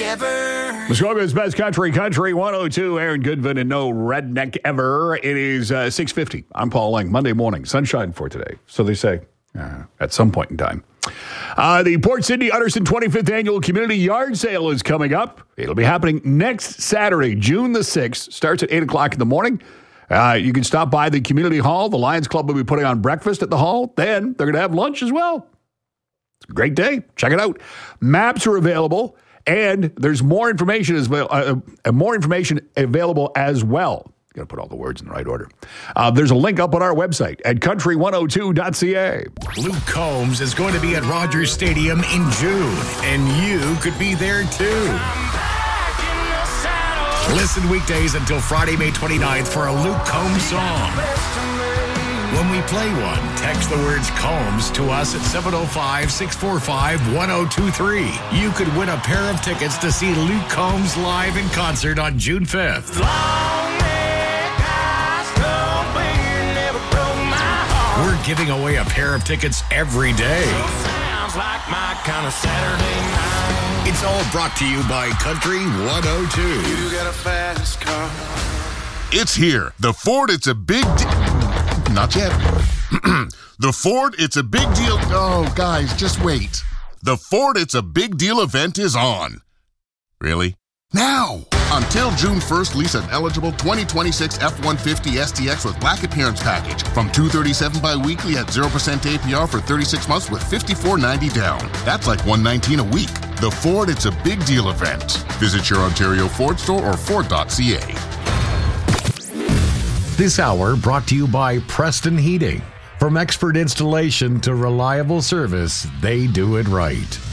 Muskoka's best country 102. Aaron Goodvin and no redneck ever. It is 6:50. I'm Paul Lang. Monday morning. Sunshine for today. So they say at some point in time. The Port Sydney Utterson 25th Annual Community Yard Sale is coming up. It'll be happening next Saturday, June the 6th. Starts at 8 o'clock in the morning. You can stop by the community hall. The Lions Club will be putting on breakfast at the hall. Then they're going to have lunch as well. It's a great day. Check it out. Maps are available, and there's more information available as well. Got to put all the words in the right order. There's a link up on our website at country102.ca. Luke Combs is going to be at Rogers Stadium in June, and you could be there too. Listen weekdays until Friday, May 29th for a Luke Combs song. When we play one, text the words Combs to us at 705-645-1023. You could win a pair of tickets to see Luke Combs live in concert on June 5th. We're giving away a pair of tickets every day. It's all brought to you by Country 102. You got a fast car. It's here. The Ford, it's a big Not yet. The Ford, it's a big deal. Oh, guys, just wait. The Ford, it's a big deal event is on. Really? Now! Until June 1st, lease an eligible 2026 F-150 STX with black appearance package from $237 bi-weekly at 0% APR for 36 months with $54.90 down. That's like $119 a week. The Ford, it's a big deal event. Visit your Ontario Ford store or Ford.ca. This hour brought to you by Preston Heating. From expert installation to reliable service, they do it right.